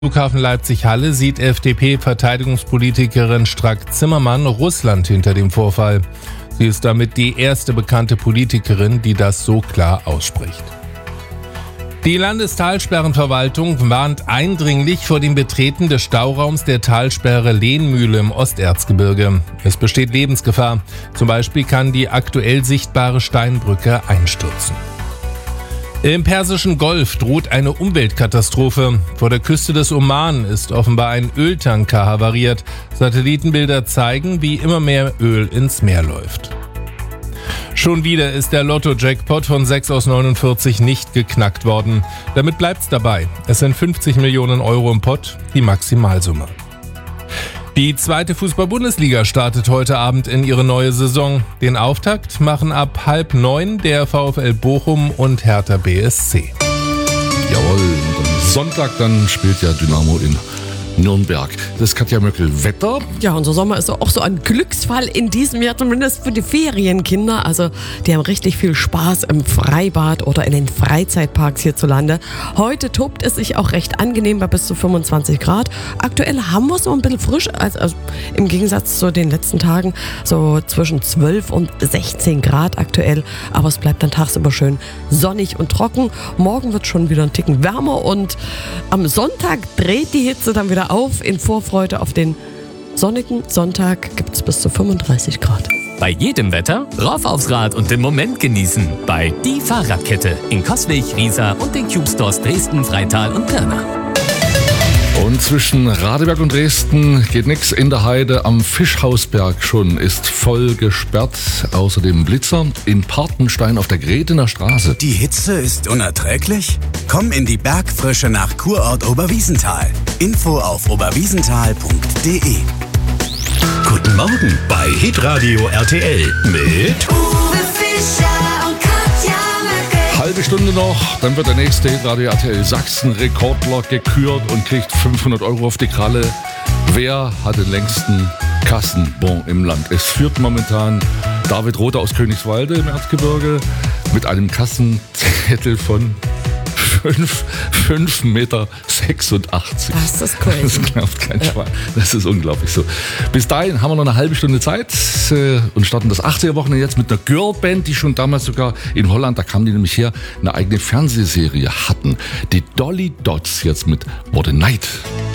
Flughafen Leipzig-Halle sieht FDP-Verteidigungspolitikerin Strack-Zimmermann Russland hinter dem Vorfall. Sie ist damit die erste bekannte Politikerin, die das so klar ausspricht. Die Landestalsperrenverwaltung warnt eindringlich vor dem Betreten des Stauraums der Talsperre Lehnmühle im Osterzgebirge. Es besteht Lebensgefahr. Zum Beispiel kann die aktuell sichtbare Steinbrücke einstürzen. Im Persischen Golf droht eine Umweltkatastrophe. Vor der Küste des Oman ist offenbar ein Öltanker havariert. Satellitenbilder zeigen, wie immer mehr Öl ins Meer läuft. Schon wieder ist der Lotto-Jackpot von 6 aus 49 nicht geknackt worden. Damit bleibt's dabei. Es sind 50 Millionen Euro im Pott, die Maximalsumme. Die zweite Fußball-Bundesliga startet heute Abend in ihre neue Saison. Den Auftakt machen ab 8:30 der VfL Bochum und Hertha BSC. Jawohl, und am Sonntag dann spielt ja Dynamo in Nürnberg. Das ist Katja Möckel. Wetter? Ja, unser Sommer ist auch so ein Glücksfall in diesem Jahr, zumindest für die Ferienkinder. Also die haben richtig viel Spaß im Freibad oder in den Freizeitparks hierzulande. Heute tobt es sich auch recht angenehm bei bis zu 25 Grad. Aktuell haben wir es so ein bisschen frisch, also im Gegensatz zu den letzten Tagen so zwischen 12 und 16 Grad aktuell. Aber es bleibt dann tagsüber schön sonnig und trocken. Morgen wird schon wieder ein Ticken wärmer und am Sonntag dreht die Hitze dann wieder auf. In Vorfreude auf den sonnigen Sonntag gibt es bis zu 35 Grad. Bei jedem Wetter rauf aufs Rad und den Moment genießen. Bei Die Fahrradkette in Coswig, Riesa und den Cube Stores Dresden, Freital und Pirna. Und zwischen Radeberg und Dresden geht nichts. In der Heide am Fischhausberg schon ist voll gesperrt. Außerdem Blitzer in Partenstein auf der Gretener Straße. Die Hitze ist unerträglich? Komm in die Bergfrische nach Kurort Oberwiesenthal. Info auf oberwiesenthal.de. Guten Morgen bei Hitradio RTL mit Uwe Fischer und Katja Möckel. Halbe Stunde noch, dann wird der nächste Hitradio RTL Sachsen-Rekordler gekürt und kriegt 500 Euro auf die Kralle. Wer hat den längsten Kassenbon im Land? Es führt momentan David Rother aus Königswalde im Erzgebirge mit einem Kassenzettel von 5,86 Meter. Das ist crazy. Das glaubt kein Schwein. Das ist unglaublich so. Bis dahin haben wir noch eine halbe Stunde Zeit und starten das 80er-Wochenende jetzt mit einer Girlband, die schon damals sogar in Holland, da kamen die nämlich her, eine eigene Fernsehserie hatten. Die Dolly Dots jetzt mit What a Night.